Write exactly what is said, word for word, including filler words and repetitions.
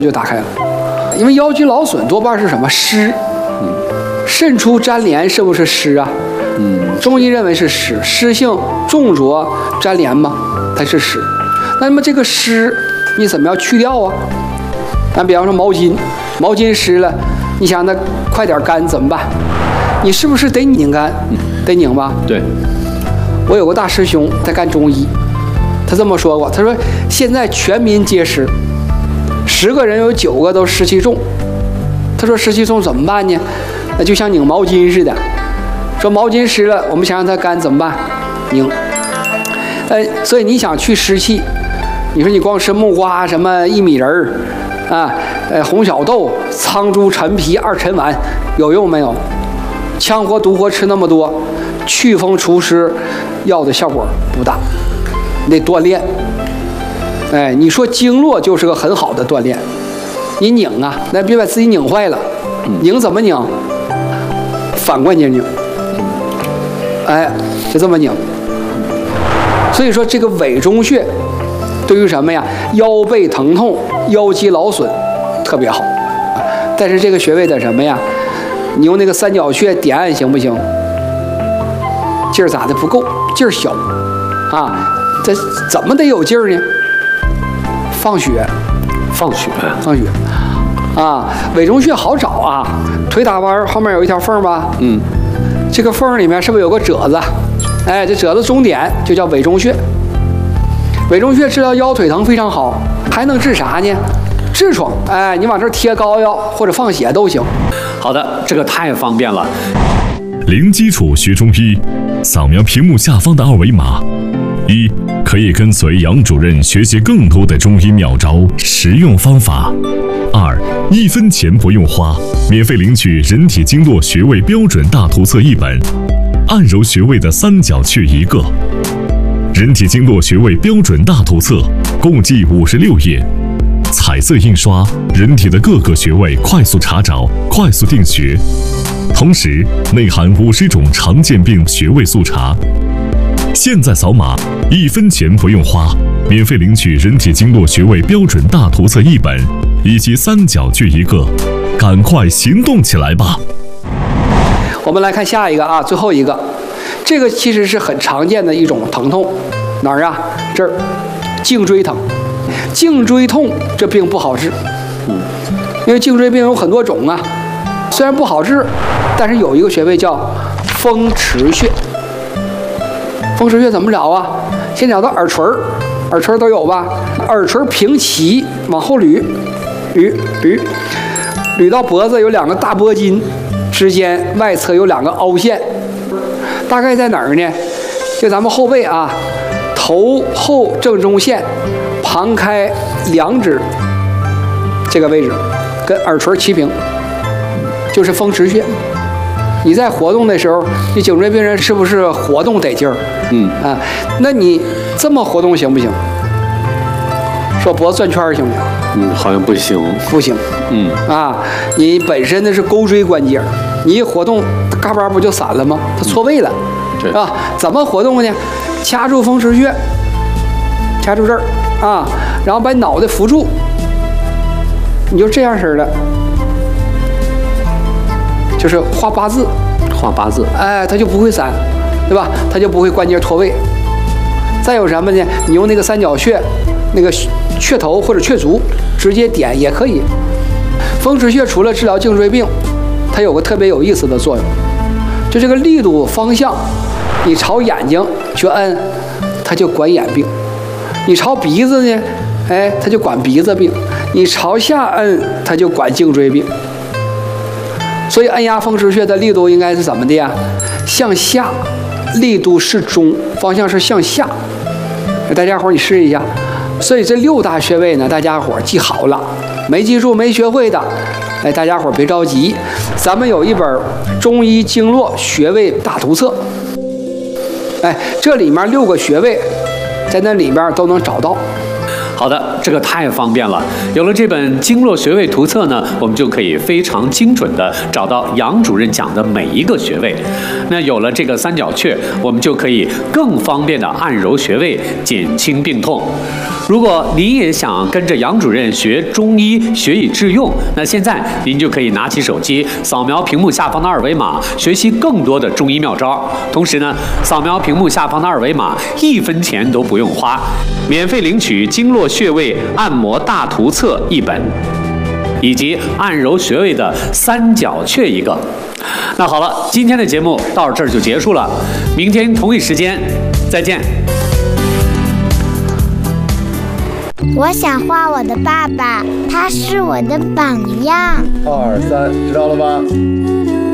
就打开了。因为腰肌劳损多半是什么湿，嗯，肾出粘连是不是湿啊？嗯，中医认为是湿，湿性重浊粘连嘛，它是湿。那么这个湿你怎么样去掉啊？咱比方说毛巾，毛巾湿了，你想它快点干怎么办？你是不是得拧干？得拧吧？ 对。 我有个大师兄在干中医，他这么说过，他说现在全民皆湿，十个人有九个都湿气重。他说湿气重怎么办呢？那就像拧毛巾似的，说毛巾湿了，我们想让它干怎么办？拧。呃，所以你想去湿气，你说你光吃木瓜、什么薏米仁儿啊，呃红小豆、苍术、陈皮、二陈丸，有用没有？羌活、独活吃那么多，祛风除湿药的效果不大，你得锻炼。哎，你说经络就是个很好的锻炼，你拧啊，那别把自己拧坏了。拧怎么拧？反关节拧。哎，就这么拧。所以说这个委中穴对于什么呀？腰背疼痛、腰肌劳损特别好。但是这个穴位的什么呀？你用那个三角穴点按行不行？劲儿咋的不够？劲儿小啊！这怎么得有劲儿呢？放血， 放血， 放血啊！委中穴好找啊，腿打弯后面有一条缝吧？嗯，这个缝里面是不是有个褶子？哎，这褶子中点就叫委中穴。委中穴治疗腰腿疼非常好，还能治啥呢？痔疮。哎，你往这贴膏药或者放血都行。 好的，这个太方便了。 零基础学中医，扫描屏幕下方的二维码。一，可以跟随杨主任学习更多的中医妙招、实用方法。二，一分钱不用花，免费领取人体经络穴位标准大图册一本，按揉穴位的三角穴一个。人体经络穴位标准大图册共计五十六页，彩色印刷，人体的各个穴位快速查找、快速定穴，同时内含五十种常见病穴位速查。现在扫码，一分钱不用花，免费领取人体经络穴位标准大图册一本以及三角穴一个，赶快行动起来吧！ 我们来看下一个啊，最后一个，这个其实是很常见的一种疼痛，哪儿啊？这儿，颈椎疼。颈椎痛这病不好治，嗯，因为颈椎病有很多种啊，虽然不好治，但是有一个穴位叫风池穴。风池穴怎么找啊？先找到耳垂，耳垂都有吧？耳垂平齐往后捋，捋捋，捋到脖子有两个大脖筋，之间外侧有两个凹陷，大概在哪儿呢？就咱们后背啊，头后正中线。旁开两指，这个位置跟耳垂齐平，就是风池穴。你在活动的时候，你颈椎病人是不是活动得劲儿？嗯啊，那你这么活动行不行？说脖子转圈行不行？ 嗯，好像不行。 不行。嗯啊，你本身的是钩椎关节，你一活动，嘎巴不就散了吗？它错位了， 对啊？怎么活动呢？掐住风池穴，掐住这儿。啊，然后把脑袋扶住，你就这样式的，就是画八字， 画八字， 哎，它就不会散，对吧？它就不会关节脱位。再有什么呢？你用那个三角穴，那个穴头或者穴足直接点也可以。风池穴除了治疗颈椎病，它有个特别有意思的作用，就这个力度方向，你朝眼睛去摁，它就管眼病。你朝鼻子呢，哎，它就管鼻子病；你朝下摁，它就管颈椎病。所以按压风池穴的力度应该是怎么的呀？向下，力度适中，方向是向下。大家伙你试一下。所以这六大穴位呢，大家伙记好了，没记住没学会的，哎，大家伙别着急，咱们有一本中医经络穴位大图册，哎，这里面六个穴位。在那里边都能找到。 好的，这个太方便了。有了这本经络穴位图册呢，我们就可以非常精准的找到杨主任讲的每一个穴位。那有了这个三角穴，我们就可以更方便的按揉穴位，减轻病痛。如果您也想跟着杨主任学中医，学以致用，那现在您就可以拿起手机，扫描屏幕下方的二维码，学习更多的中医妙招。同时呢，扫描屏幕下方的二维码，一分钱都不用花，免费领取经络穴位按摩大图册一本，以及按揉穴位的三角穴一个。那好了，今天的节目到这儿就结束了，明天同一时间再见。 我想画我的爸爸，他是我的榜样。 二三，知道了吗？